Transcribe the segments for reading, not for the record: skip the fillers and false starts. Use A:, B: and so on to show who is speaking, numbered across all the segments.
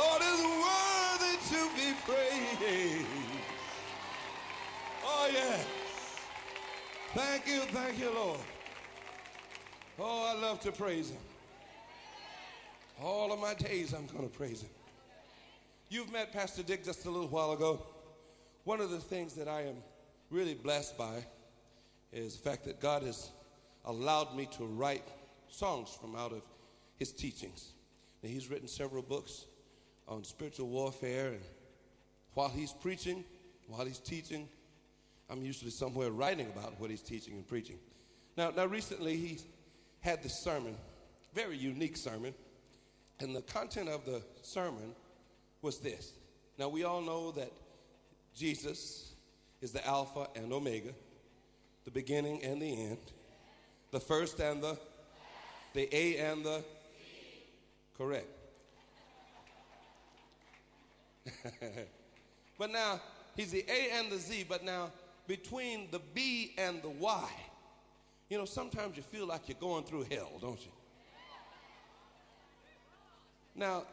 A: Lord is worthy to be praised. Oh, yeah. Thank you, Lord. Oh, I love to praise him. All of my days I'm going to praise him. You've met Pastor Dick just a little while ago. One of the things that I am really blessed by is the fact that God has allowed me to write songs from out of his teachings. Now, he's written several books on spiritual warfare, and while he's preaching, while he's teaching, I'm usually somewhere writing about what he's teaching and preaching. Now recently he had this sermon, very unique sermon, and the content of the sermon was this. Now, we all know that Jesus is the Alpha and Omega, the beginning and the end, the first and the A and the correct. But now, he's the A and the Z, but now between the B and the Y, you know, sometimes you feel like you're going through hell, don't you? Now,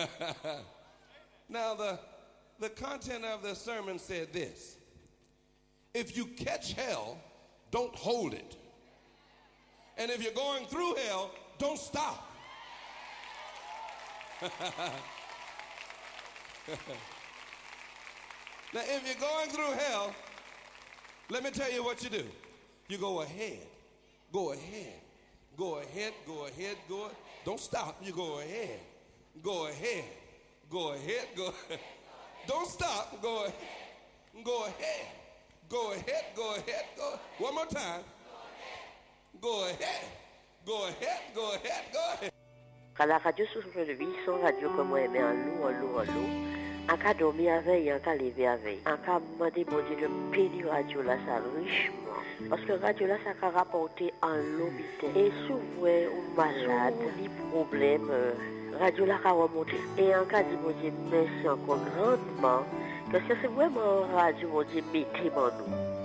A: now the content of the sermon said this: if you catch hell, don't hold it. And if you're going through hell, don't stop. Now, if you're going through hell, let me tell you what you do. You go ahead, go ahead, go ahead, go ahead, go ahead. Don't stop. You go ahead, go ahead, go ahead, go ahead. Don't stop. Go ahead, go ahead, go ahead, go ahead, go ahead. One more time. Go ahead, go ahead, go ahead, go ahead.
B: Quand la radio souffle de vie, son radio comme moi, mais en l'eau. En cas dormir avec, en cas lever avec. En cas demander bon Dieu de bénir radio là, ça richement. Parce que radio là, ça a rapporté en l'hôpital. Et souvent, ou malade, des problèmes, radio là, a remonté. Et en cas de bon Dieu, merci encore grandement. Parce que c'est vraiment radio, bon Dieu, mettez-moi nous.